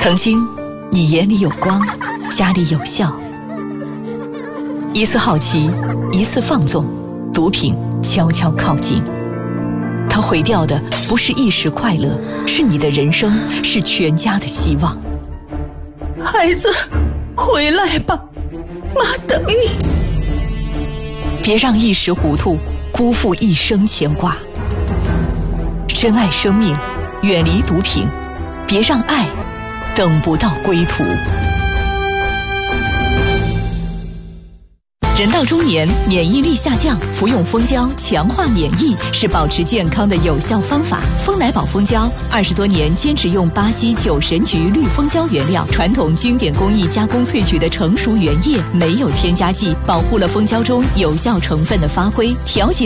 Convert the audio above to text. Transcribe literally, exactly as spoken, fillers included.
曾经，你眼里有光，家里有笑。一次好奇，一次放纵，毒品悄悄靠近。它毁掉的不是一时快乐，是你的人生，是全家的希望。 孩子，回来吧，妈等你。 别让一时糊涂辜负一生牵挂。珍爱生命，远离毒品，别让爱等不到归途。人到中年，免疫力下降，服用蜂胶强化免疫是保持健康的有效方法。蜂奶宝蜂胶二十多年坚持用巴西九神菊绿蜂胶原料，传统经典工艺加工萃取的成熟原液，没有添加剂，保护了蜂胶中有效成分的发挥，调节